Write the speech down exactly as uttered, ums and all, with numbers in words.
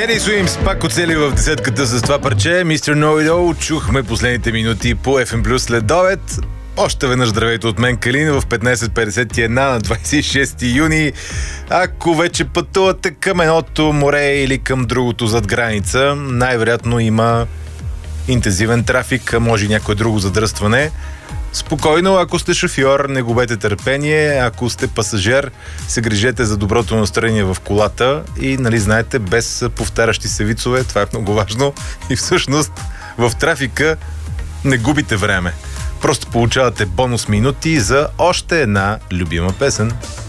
Денис Уимс пак оцели в десетката с това парче. мистер Know It All. Чухме последните минути по Еф Ем Плюс след обед. Още веднъж здравейте от мен, Калин, в петнайсет петдесет и една на двайсет и шести юни. Ако вече пътувате към едното море или към другото зад граница, най-вероятно има интензивен трафик, може и някое друго задръстване. Спокойно, ако сте шофьор, не губете търпение, ако сте пасажир, се грижете за доброто настроение в колата и, нали знаете, без повтарящи се вицове, това е много важно и всъщност в трафика не губите време. Просто получавате бонус минути за още една любима песен.